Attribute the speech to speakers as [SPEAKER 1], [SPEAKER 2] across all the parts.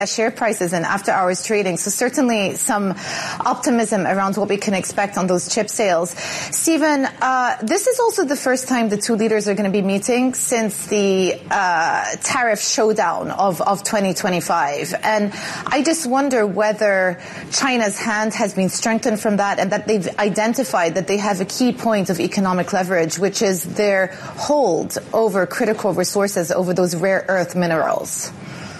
[SPEAKER 1] share prices and after-hours trading. So certainly some optimism around what we can expect on those chip sales. Stephen, this is also the first time the two leaders are going to be meeting since the tariff showdown of 2025. And I just wonder whether China's hand has been strengthened from that, and that they've identified that they have a key point of economic leverage, which is their hold over critical resources, over those rare earth minerals.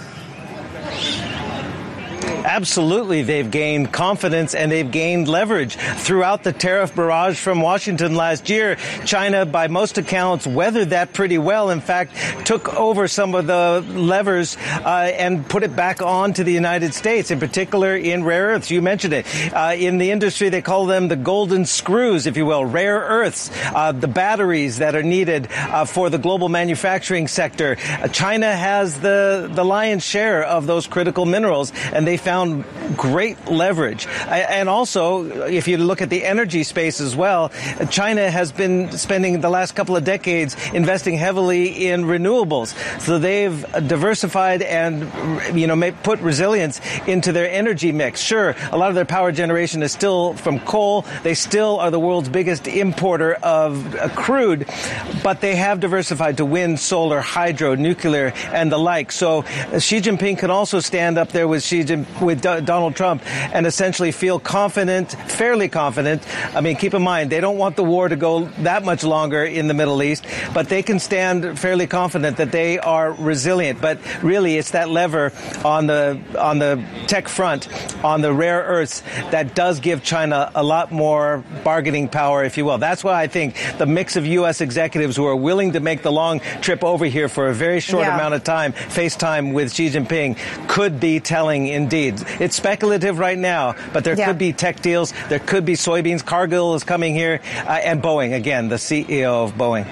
[SPEAKER 2] Absolutely, they've gained confidence and they've gained leverage throughout the tariff barrage from Washington last year. China, by most accounts, weathered that pretty well. In fact, took over some of the levers and put it back on to the United States, in particular in rare earths. You mentioned it. In the industry, they call them the golden screws, if you will, rare earths, the batteries that are needed for the global manufacturing sector. China has the lion's share of those critical minerals, and they found great leverage. And also, if you look at the energy space as well, China has been spending the last couple of decades investing heavily in renewables. So they've diversified and, put resilience into their energy mix. Sure, a lot of their power generation is still from coal. They still are the world's biggest importer of crude, but they have diversified to wind, solar, hydro, nuclear, and the like. So Xi Jinping can also stand up there with Donald Trump and essentially feel confident, fairly confident. I mean, keep in mind, they don't want the war to go that much longer in the Middle East, but they can stand fairly confident that they are resilient. But really, it's that lever on the tech front, on the rare earths, that does give China a lot more bargaining power, if you will. That's why I think the mix of U.S. executives who are willing to make the long trip over here for a very short amount of time, FaceTime with Xi Jinping, could be telling indeed. It's speculative right now, but there could be tech deals. There could be soybeans. Cargill is coming here. And Boeing, again, the CEO of Boeing.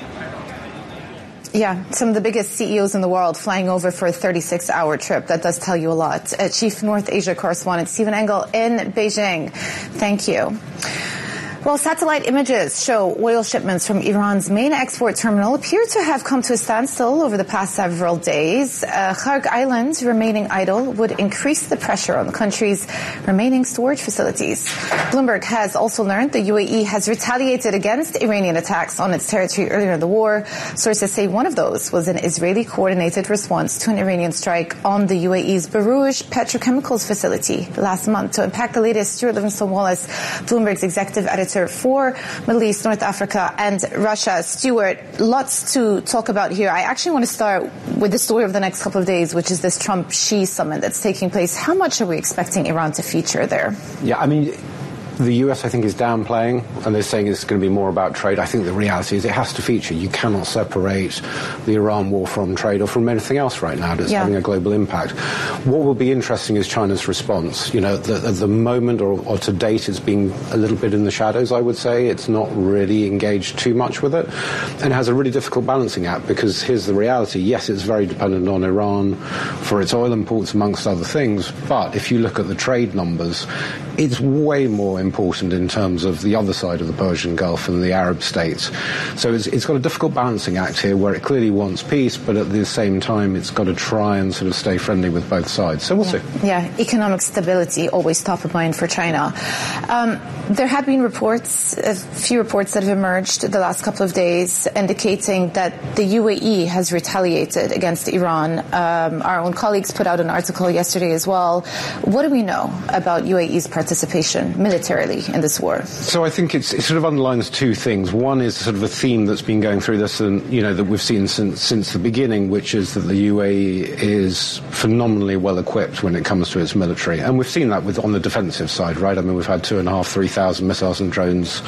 [SPEAKER 1] Yeah, some of the biggest CEOs in the world flying over for a 36-hour trip. That does tell you a lot. Chief North Asia correspondent Stephen Engel in Beijing. Thank you. Well, satellite images show oil shipments from Iran's main export terminal appear to have come to a standstill over the past several days. Kharg Island remaining idle would increase the pressure on the country's remaining storage facilities. Bloomberg has also learned the UAE has retaliated against Iranian attacks on its territory earlier in the war. Sources say one of those was an Israeli-coordinated response to an Iranian strike on the UAE's Barouj petrochemicals facility last month. To unpack the latest, Stuart Livingston-Wallace, Bloomberg's executive editor for Middle East, North Africa, and Russia. Stuart, lots to talk about here. I actually want to start with the story of the next couple of days, which is this Trump-Xi summit that's taking place. How much are we expecting Iran to feature there?
[SPEAKER 3] Yeah, I mean, the US, I think, is downplaying, and they're saying it's going to be more about trade. I think the reality is it has to feature. You cannot separate the Iran war from trade or from anything else right now that's having a global impact. What will be interesting is China's response. At the moment or to date, it's been a little bit in the shadows, I would say. It's not really engaged too much with it, and has a really difficult balancing act, because here's the reality. Yes, it's very dependent on Iran for its oil imports, amongst other things, but if you look at the trade numbers, it's way more important in terms of the other side of the Persian Gulf and the Arab states. So it's got a difficult balancing act here, where it clearly wants peace, but at the same time it's got to try and sort of stay friendly with both sides. So we'll see.
[SPEAKER 1] Yeah, economic stability always top of mind for China. There have been reports, a few reports that have emerged the last couple of days indicating that the UAE has retaliated against Iran. Our own colleagues put out an article yesterday as well. What do we know about UAE's participation militarily in this war?
[SPEAKER 3] So I think it sort of underlines two things. One is sort of a theme that's been going through this, and that we've seen since the beginning, which is that the UAE is phenomenally well equipped when it comes to its military, and we've seen that on the defensive side, right? I mean, we've had 2,500-3,000 missiles and drones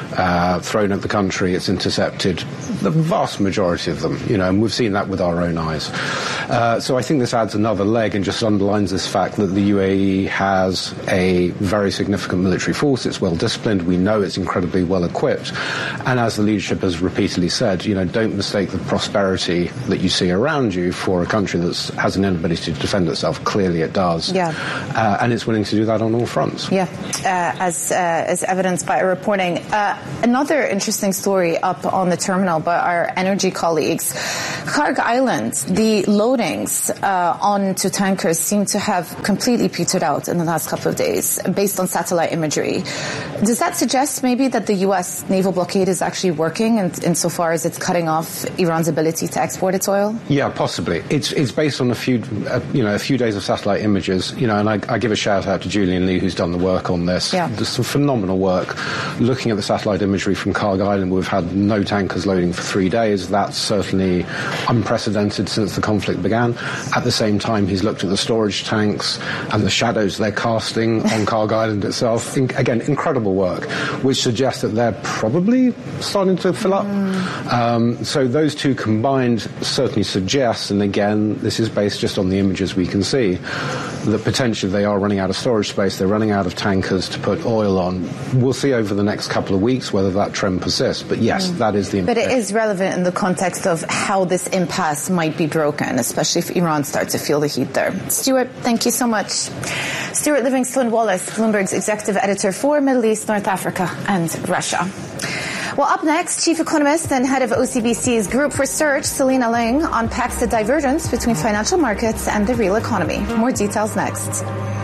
[SPEAKER 3] thrown at the country. It's intercepted the vast majority of them, and we've seen that with our own eyes. So I think this adds another leg and just underlines this fact that the UAE has a very significant military force. It's well disciplined. We know it's incredibly well equipped. And as the leadership has repeatedly said, don't mistake the prosperity that you see around you for a country that has an inability to defend itself. Clearly it does. Yeah. And it's willing to do that on all fronts.
[SPEAKER 1] Yeah, as evidenced by reporting. Another interesting story up on the terminal by our energy colleagues. Kharg Island, the loadings onto tankers seem to have completely petered out in the last couple of days, based on satellite imagery. Does that suggest maybe that the U.S. naval blockade is actually working insofar as it's cutting off Iran's ability to export its oil?
[SPEAKER 3] Yeah, possibly. It's based on a few days of satellite images, and I give a shout out to Julian Lee, who's done the work on this.
[SPEAKER 1] Yeah.
[SPEAKER 3] There's some phenomenal work looking at the satellite imagery from Kharg Island. We've had no tankers loading for 3 days. That's certainly unprecedented since the conflict began. At the same time, he's looked at the storage tanks and the shadows they're casting on Kharg Island itself. Again, incredible work, which suggests that they're probably starting to fill up. So those two combined certainly suggest, and again, this is based just on the images we can see, that potentially they are running out of storage space, they're running out of tankers to put oil on. We'll see over the next couple of weeks whether that trend persists. But yes, that is the
[SPEAKER 1] But it is relevant in the context of how this impasse might be broken, especially if Iran starts to feel the heat there. Stuart, thank you so much. Stuart Livingston-Wallace, Bloomberg's executive editor for Middle East, North Africa and Russia. Well, up next, Chief Economist and Head of OCBC's Group Research, Selena Ling, unpacks the divergence between financial markets and the real economy. More details next.